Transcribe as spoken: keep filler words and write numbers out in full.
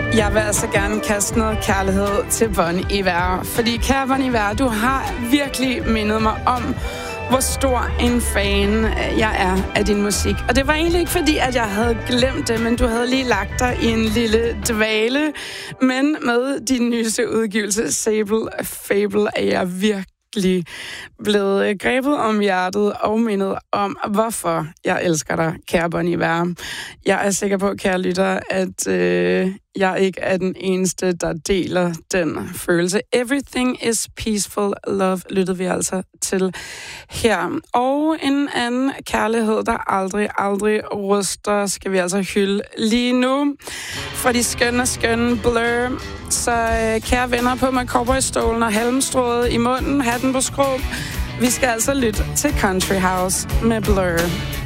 Jeg vil altså gerne kaste noget kærlighed til Bon Iver. Fordi kære Bon Iver, du har virkelig mindet mig om, hvor stor en fan jeg er af din musik. Og det var egentlig ikke fordi, at jeg havde glemt det, men du havde lige lagt dig i en lille dvale. Men med din nyeste udgivelse, Sable Fable, er jeg virkelig blevet grebet om hjertet og mindet om, hvorfor jeg elsker dig, kære Bon Iver. Jeg er sikker på, kære lytter, at øh, jeg ikke er den eneste, der deler den følelse. Everything is peaceful love, lyttede vi altså til her. Og en anden kærlighed, der aldrig, aldrig ruster, skal vi altså hylde lige nu. Fra de skønne, skønne Blur. Så øh, kære venner på med cowboystålen og halmstrået i munden, hatten på skrå. Vi skal altså lytte til Country House med Blur.